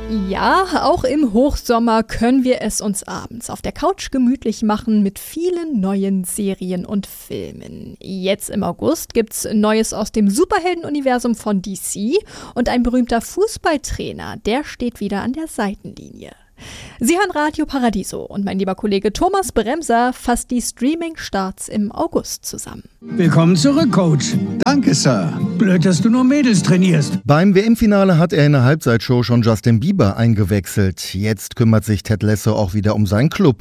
Ja, auch im Hochsommer können wir es uns abends auf der Couch gemütlich machen mit vielen neuen Serien und Filmen. Jetzt im August gibt's Neues aus dem Superheldenuniversum von DC und ein berühmter Fußballtrainer, der steht wieder an der Seitenlinie. Sie hören Radio Paradiso und mein lieber Kollege Thomas Bremser fasst die Streaming-Starts im August zusammen. Willkommen zurück, Coach. Danke, Sir. Blöd, dass du nur Mädels trainierst. Beim WM-Finale hat er in der Halbzeitshow schon Justin Bieber eingewechselt. Jetzt kümmert sich Ted Lasso auch wieder um seinen Club